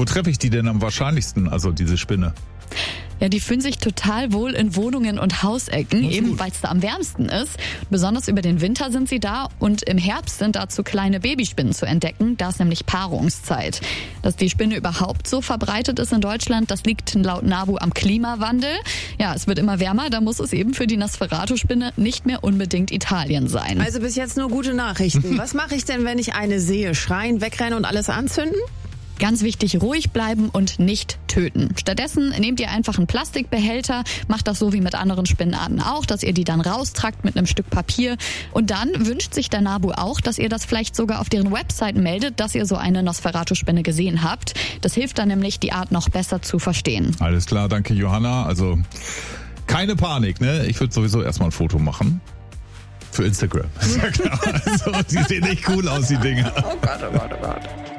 Wo treffe ich die denn am wahrscheinlichsten, also diese Spinne? Ja, die fühlen sich total wohl in Wohnungen und Hausecken, eben weil es da am wärmsten ist. Besonders über den Winter sind sie da und im Herbst sind dazu kleine Babyspinnen zu entdecken. Da ist nämlich Paarungszeit. Dass die Spinne überhaupt so verbreitet ist in Deutschland, das liegt laut NABU am Klimawandel. Ja, es wird immer wärmer, da muss es eben für die Nosferatu-Spinne nicht mehr unbedingt Italien sein. Also bis jetzt nur gute Nachrichten. Was mache ich denn, wenn ich eine sehe? Schreien, wegrennen und alles anzünden? Ganz wichtig, ruhig bleiben und nicht töten. Stattdessen nehmt ihr einfach einen Plastikbehälter, macht das so wie mit anderen Spinnenarten auch, dass ihr die dann raustragt mit einem Stück Papier. Und dann wünscht sich der NABU auch, dass ihr das vielleicht sogar auf deren Website meldet, dass ihr so eine Nosferatu-Spinne gesehen habt. Das hilft dann nämlich, die Art noch besser zu verstehen. Alles klar, danke Johanna. Also keine Panik, ne? Ich würde sowieso erstmal ein Foto machen. Für Instagram. Ja klar. Also, die sehen echt cool aus, die Dinger. Oh Gott, oh Gott, oh Gott.